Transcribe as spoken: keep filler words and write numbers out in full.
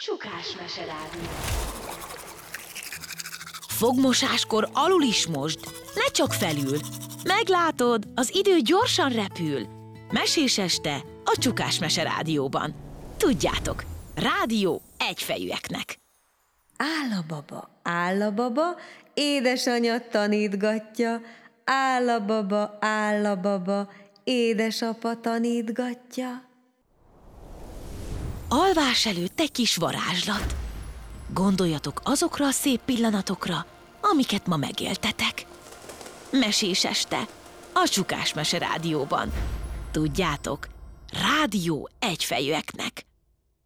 Csukás meserádió. Fogmosáskor alul is mosd, ne csak felül. Meglátod, az idő gyorsan repül. Mesés este a Csukás meserádióban. Tudjátok, rádió egyfejűeknek. Áll a baba, áll a baba, édesanyja tanítgatja. Áll a baba, áll a baba, édesapa tanítgatja. Alvás előtt egy kis varázslat. Gondoljatok azokra a szép pillanatokra, amiket ma megéltetek. Mesés este a Csukás meserádióban. Tudjátok, rádió egyfejűeknek.